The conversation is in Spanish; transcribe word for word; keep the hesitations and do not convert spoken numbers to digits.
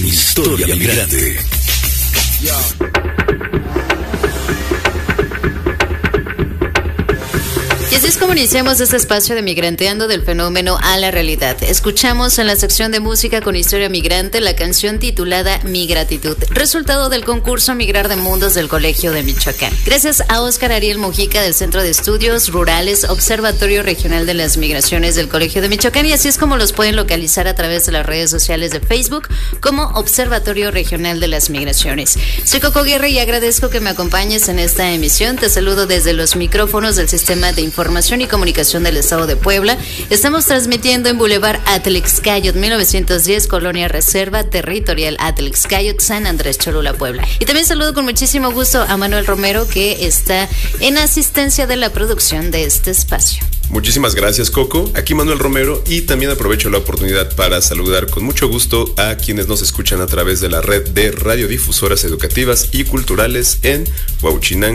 Historia Migrante. Y así es como iniciamos este espacio de Migranteando, del fenómeno a la realidad. Escuchamos en la sección de música con Historia Migrante la canción titulada Mi Gratitud, resultado del concurso Migrar de Mundos del Colegio de Michoacán. Gracias a Óscar Ariel Mojica del Centro de Estudios Rurales, Observatorio Regional de las Migraciones del Colegio de Michoacán, y así es como los pueden localizar a través de las redes sociales de Facebook como Observatorio Regional de las Migraciones. Soy Coco Guerra y agradezco que me acompañes en esta emisión. Te saludo desde los micrófonos del Sistema de Información Información y Comunicación del Estado de Puebla. Estamos transmitiendo en Boulevard Atlixcayot mil novecientos diez, Colonia Reserva Territorial Atlixcayot, San Andrés Cholula, Puebla. Y también saludo con muchísimo gusto a Manuel Romero, que está en asistencia de la producción de este espacio. Muchísimas gracias, Coco. Aquí Manuel Romero, y también aprovecho la oportunidad para saludar con mucho gusto a quienes nos escuchan a través de la red de radiodifusoras educativas y culturales en Huauchinango,